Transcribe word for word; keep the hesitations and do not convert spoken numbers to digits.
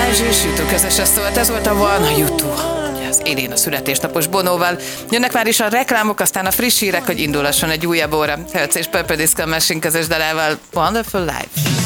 és YouTube közösen szólt, ez volt a One, a YouTube. Az élén a születésnapos Bonóval. Jönnek már is a reklámok, aztán a friss hírek, hogy indulhasson egy újabb óra. Hertz és Purple Disco Machine közös dalával Wonderful Life.